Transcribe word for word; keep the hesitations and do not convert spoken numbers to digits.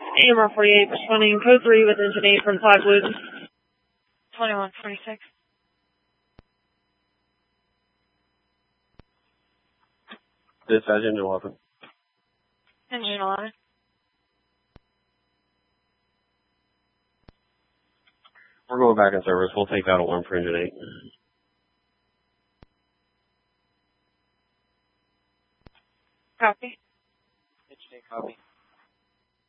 A M R forty-eight responding code three with engine eight from Blackwood. twenty-one forty-six. Dispatch engine eleven. Engine eleven. We're going back in service. We'll take that alarm for engine eight. Copy. Engine eight, copy.